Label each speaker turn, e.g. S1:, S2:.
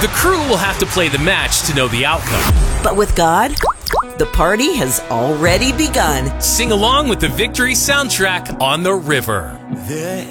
S1: The crew will have to play the match to know the outcome.
S2: But with God, the party has already begun.
S1: Sing along with the victory soundtrack on the river.
S3: There